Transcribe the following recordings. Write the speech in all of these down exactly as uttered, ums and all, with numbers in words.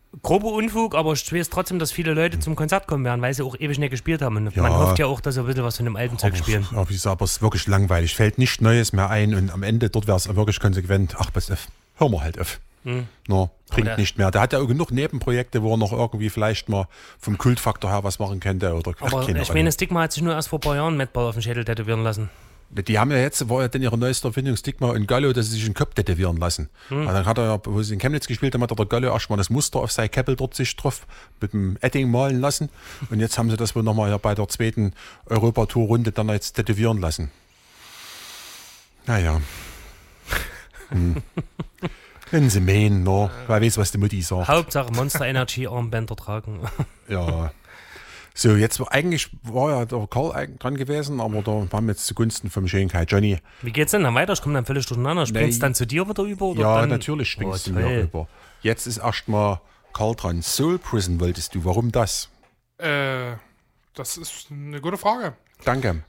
grober Unfug, aber ich weiß trotzdem, dass viele Leute zum Konzert kommen werden, weil sie auch ewig nicht gespielt haben. Und ja, man hofft ja auch, dass sie ein bisschen was von dem alten Zeug spielen. Aber, ich sag, aber es ist wirklich langweilig. Fällt nichts Neues mehr ein und am Ende dort wäre es wirklich konsequent. Ach, pass auf, hör mal halt auf. Hm. No, bringt nicht mehr. Der hat ja genug Nebenprojekte, wo er noch irgendwie vielleicht mal vom Kultfaktor her was machen könnte. Oder, ach, aber ich meine, Stigma hat sich nur erst vor ein paar Jahren Mettball auf den Schädel tätowieren lassen. Die haben ja jetzt, war ja dann ihre neueste Erfindung, Stigma und Gallo, dass sie sich einen Kopf tätowieren lassen. Hm. Also dann hat er ja, wo sie in Chemnitz gespielt haben, hat der Gallo erstmal das Muster auf sein Käppel dort sich drauf mit dem Edding malen lassen. Und jetzt haben sie das wohl nochmal ja bei der zweiten Europatour-Runde dann jetzt tätowieren lassen. Naja. Hm. Wenn sie meinen, no. Wer weiß, was die Mutti sagt. Hauptsache Monster Energy Armbänder tragen. Ja. So, jetzt war eigentlich war ja der Karl dran gewesen, aber da waren wir jetzt zugunsten vom Schönkeit. Johnny. Wie geht's denn dann weiter? Ich komme dann völlig durcheinander. Springst du dann zu dir wieder über? Oder ja, dann? Natürlich springst oh, du mir über. Jetzt ist erstmal Karl dran. Soul Prison wolltest du. Warum das? Äh, das ist eine gute Frage. Danke.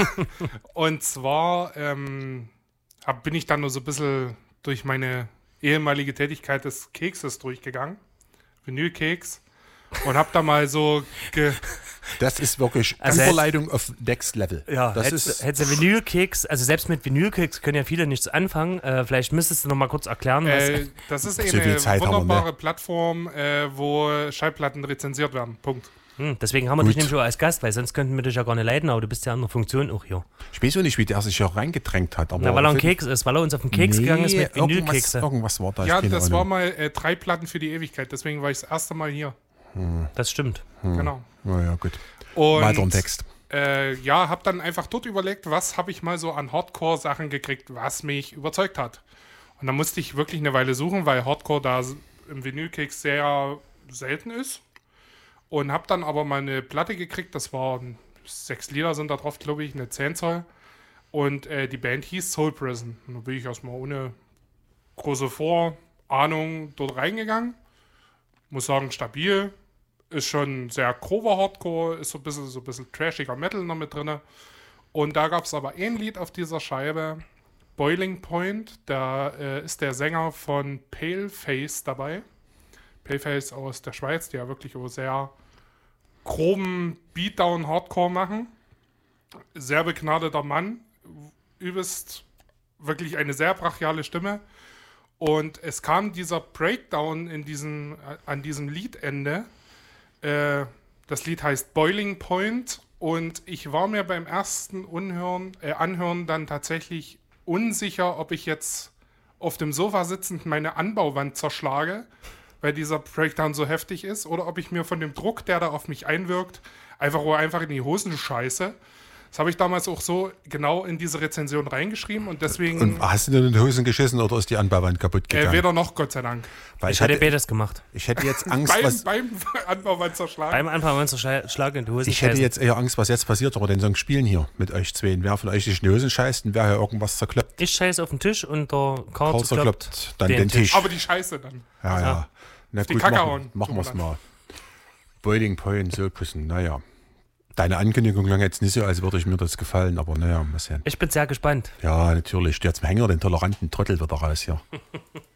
Und zwar ähm, hab, bin ich dann nur so ein bisschen durch meine ehemalige Tätigkeit des Kekses durchgegangen. Vinylkeks. Und hab da mal so ge Das ist wirklich also Überleitung auf Next Level. Ja, das hättest, ist hättest du Vinylkeks, also selbst mit Vinylkeks können ja viele nichts anfangen. Äh, vielleicht müsstest du noch mal kurz erklären, was... Äh, das ist so eine wunderbare wir, ne? Plattform, äh, wo Schallplatten rezensiert werden. Punkt. Hm, deswegen haben wir Gut. dich nämlich auch als Gast, weil sonst könnten wir dich ja gar nicht leiden, aber du bist ja in der Funktion auch hier. Ich weiß auch nicht, wie der sich ja reingedrängt hat. Aber Na, weil er ein Keks ist, weil er uns auf den Keks nee, gegangen ist mit Vinylkekse. Irgendwas, irgendwas war da. Ja, das Ahnung. war mal äh, drei Platten für die Ewigkeit, deswegen war ich das erste Mal hier. Hm. Das stimmt. Hm. Genau. Naja, gut. Und, weiter im Text. Äh, ja, hab dann einfach dort überlegt, was habe ich mal so an Hardcore-Sachen gekriegt, was mich überzeugt hat. Und dann musste ich wirklich eine Weile suchen, weil Hardcore da im Vinylkeks sehr selten ist. Und hab dann aber mal eine Platte gekriegt, das waren sechs Lieder sind da drauf, glaube ich, eine zehn Zoll. Und äh, die Band hieß Soul Prison. Und da bin ich erstmal ohne große Vorahnung dort reingegangen. Muss sagen, stabil. Ist schon sehr grober Hardcore, ist so ein bisschen, so ein bisschen trashiger Metal noch mit drin. Und da gab es aber ein Lied auf dieser Scheibe, Boiling Point. Da äh, ist der Sänger von Paleface dabei. Paleface aus der Schweiz, die ja wirklich auch sehr groben Beatdown-Hardcore machen. Sehr begnadeter Mann. Übelst wirklich eine sehr brachiale Stimme. Und es kam dieser Breakdown in diesem, an diesem Liedende. Äh, das Lied heißt Boiling Point. Und ich war mir beim ersten Unhören, äh, Anhören dann tatsächlich unsicher, ob ich jetzt auf dem Sofa sitzend meine Anbauwand zerschlage, weil dieser Breakdown so heftig ist, oder ob ich mir von dem Druck, der da auf mich einwirkt, einfach oder einfach in die Hosen scheiße. Das habe ich damals auch so genau in diese Rezension reingeschrieben und deswegen... Und hast du denn in die Hosen geschissen oder ist die Anbauwand kaputt gegangen? Äh, weder noch, Gott sei Dank. Weil ich, ich hätte hatte beides gemacht. Ich hätte jetzt Angst, beim, was... Beim Anbauwand zerschlagen. Beim Anbauwand zerschlagen in die Hosen Ich hätte scheißen. jetzt eher Angst, was jetzt passiert, aber den Song spielen hier mit euch zwei. Wer von euch sich in die Hosen scheißt und wer hier irgendwas zerkloppt. Ich scheiße auf den Tisch und der Karl, Karl zerkloppt dann den, den Tisch. Tisch. Aber die Scheiße dann. Ja, ja. ja. Na die gut, Kacke machen, hauen. machen wir es mal. Boiling Point, Soul Prison, naja. Deine Ankündigung klang jetzt nicht so, als würde ich mir das gefallen, aber naja, mal sehen. Ich bin sehr gespannt. Ja, natürlich. Jetzt hängen wir den toleranten Trottel wieder raus hier.